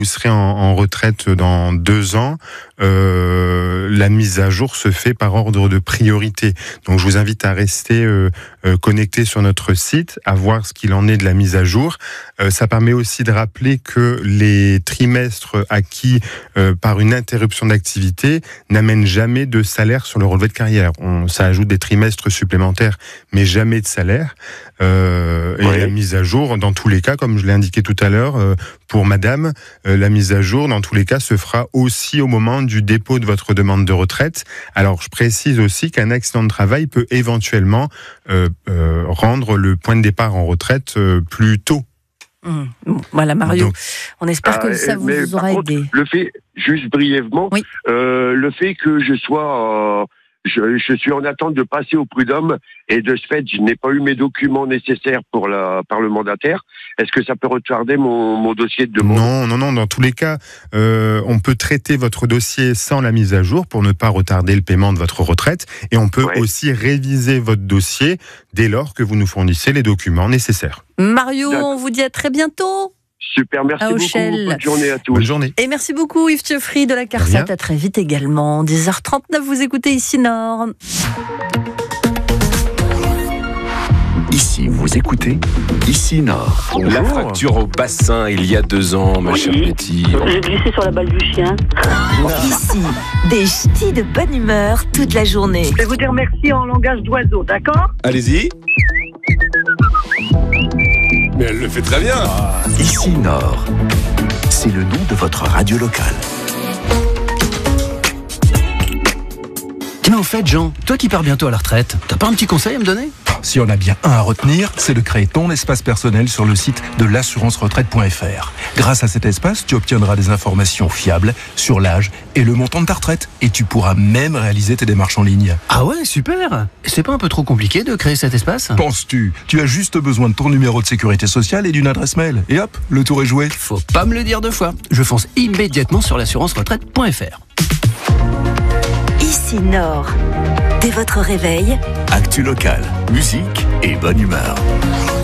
Vous serez en retraite dans 2 ans. La mise à jour se fait par ordre de priorité. Donc je vous invite à rester connecté sur notre site, à voir ce qu'il en est de la mise à jour. Ça permet aussi de rappeler que les trimestres acquis par une interruption d'activité n'amènent jamais de salaire sur le relevé de carrière. Ça ajoute des trimestres supplémentaires, mais jamais de salaire. Et la mise à jour, dans tous les cas, comme je l'ai indiqué tout à l'heure, pour madame, la mise à jour, dans tous les cas, se fera aussi au moment du dépôt de votre demande de retraite. Alors, je précise aussi qu'un accident de travail peut éventuellement rendre le point de départ en retraite plus tôt. Voilà, Mario. Donc, on espère que ça vous aura aidé. Le fait, juste brièvement, le fait que je sois... Je suis en attente de passer au prud'homme et de ce fait, je n'ai pas eu mes documents nécessaires par le mandataire. Est-ce que ça peut retarder mon dossier de demande ? Non. Dans tous les cas, on peut traiter votre dossier sans la mise à jour pour ne pas retarder le paiement de votre retraite. Et on peut aussi réviser votre dossier dès lors que vous nous fournissez les documents nécessaires. Mario, on vous dit à très bientôt. Super, merci beaucoup. Bonne journée à tous. Bonne journée. Et merci beaucoup Yves Thieffry de la CARSAT. À très vite également. 10h39, vous écoutez Ici Nord. Ici, vous écoutez Ici Nord. Bonjour. La fracture au bassin il y a 2 ans, ma chère Betty. J'ai glissé sur la balle du chien. Ici, des ch'tis de bonne humeur toute la journée. Je vais vous dire merci en langage d'oiseau, d'accord ? Allez-y. Mais elle le fait très bien. Ici Nord, c'est le nom de votre radio locale. Tiens, au fait, Jean, toi qui pars bientôt à la retraite, t'as pas un petit conseil à me donner ? Si on a bien un à retenir, c'est de créer ton espace personnel sur le site de l'assurance-retraite.fr. Grâce à cet espace, tu obtiendras des informations fiables sur l'âge et le montant de ta retraite. Et tu pourras même réaliser tes démarches en ligne. Ah ouais, super. C'est pas un peu trop compliqué de créer cet espace ? Penses-tu ? Tu as juste besoin de ton numéro de sécurité sociale et d'une adresse mail. Et hop, le tour est joué. Faut pas me le dire 2 fois. Je fonce immédiatement sur l'assurance-retraite.fr. Ici Nord. Dès votre réveil, Actu locale, musique et bonne humeur.